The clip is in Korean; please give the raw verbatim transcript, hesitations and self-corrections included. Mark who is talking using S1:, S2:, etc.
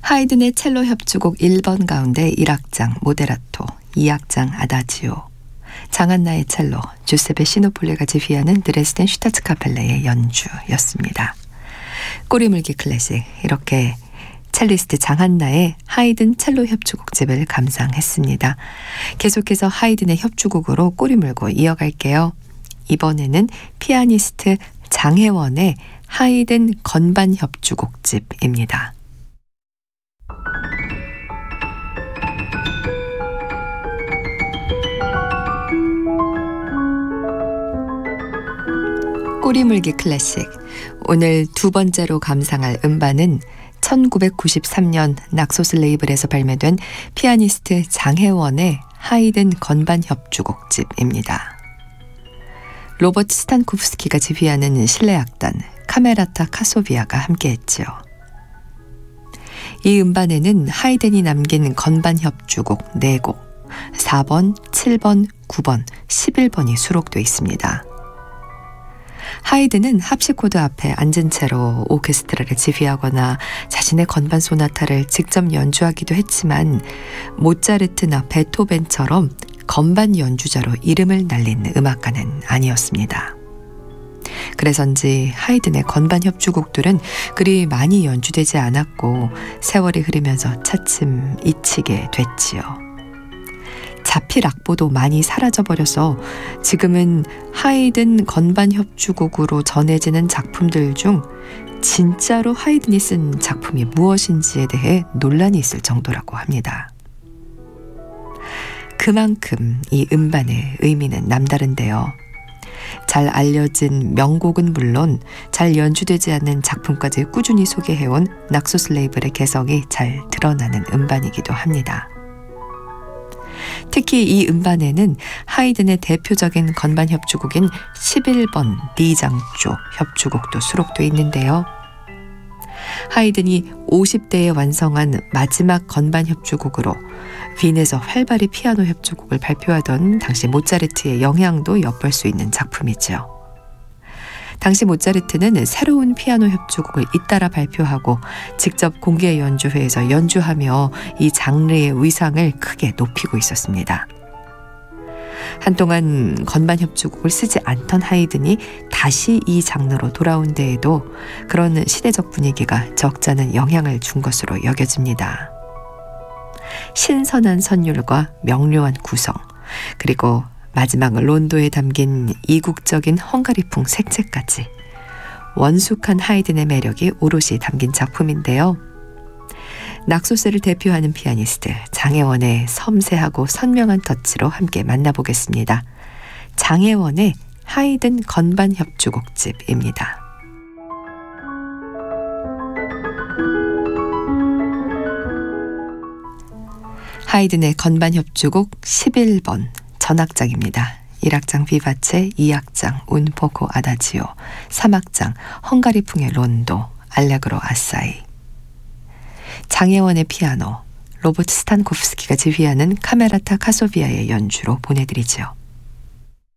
S1: 하이든의 첼로 협주곡 일 번 가운데 일 악장 모데라토, 이 악장 아다지오, 장한나의 첼로, 주세페 시노폴리가 지휘하는 드레스덴 슈타츠카펠레의 연주였습니다. 꼬리물기 클래식, 이렇게 첼리스트 장한나의 하이든 첼로 협주곡집을 감상했습니다. 계속해서 하이든의 협주곡으로 꼬리물고 이어갈게요. 이번에는 피아니스트 장혜원의 하이든 건반 협주곡집입니다. 꼬리물기 클래식, 오늘 두 번째로 감상할 음반은 천구백구십삼 년 낙소스 레이블에서 발매된 피아니스트 장혜원의 하이든 건반 협주곡집입니다. 로버트 스탄코프스키가 지휘하는 실내악단 카메라타 카소비아가 함께했지요. 이 음반에는 하이든이 남긴 건반 협주곡 네 곡, 사 번, 칠 번, 구 번, 십일 번이 수록되어 있습니다. 하이든은 합시코드 앞에 앉은 채로 오케스트라를 지휘하거나 자신의 건반 소나타를 직접 연주하기도 했지만 모차르트나 베토벤처럼 건반 연주자로 이름을 날린 음악가는 아니었습니다. 그래서인지 하이든의 건반 협주곡들은 그리 많이 연주되지 않았고 세월이 흐르면서 차츰 잊히게 됐지요. 자필 악보도 많이 사라져버려서 지금은 하이든 건반 협주곡으로 전해지는 작품들 중 진짜로 하이든이 쓴 작품이 무엇인지에 대해 논란이 있을 정도라고 합니다. 그만큼 이 음반의 의미는 남다른데요. 잘 알려진 명곡은 물론 잘 연주되지 않는 작품까지 꾸준히 소개해온 낙소스 레이블의 개성이 잘 드러나는 음반이기도 합니다. 특히 이 음반에는 하이든의 대표적인 건반 협주곡인 십일 번 D장조 협주곡도 수록되어 있는데요. 하이든이 오십 대에 완성한 마지막 건반 협주곡으로 빈에서 활발히 피아노 협주곡을 발표하던 당시 모차르트의 영향도 엿볼 수 있는 작품이죠. 당시 모차르트는 새로운 피아노 협주곡을 잇따라 발표하고 직접 공개 연주회에서 연주하며 이 장르의 위상을 크게 높이고 있었습니다. 한동안 건반 협주곡을 쓰지 않던 하이든이 다시 이 장르로 돌아온 데에도 그런 시대적 분위기가 적잖은 영향을 준 것으로 여겨집니다. 신선한 선율과 명료한 구성, 그리고 마지막 론도에 담긴 이국적인 헝가리풍 색채까지 원숙한 하이든의 매력이 오롯이 담긴 작품인데요. 낙소스를 대표하는 피아니스트 장혜원의 섬세하고 선명한 터치로 함께 만나보겠습니다. 장혜원의 하이든 건반 협주곡집입니다. 하이든의 건반 협주곡 십일 번 전악장입니다. 일 악장 비바체, 이 악장 운포코 아다지오, 삼 악장 헝가리풍의 론도, 알레그로 아사이. 장혜원의 피아노, 로버트 스탄코프스키가 지휘하는 카메라타 카소비아의 연주로 보내드리죠.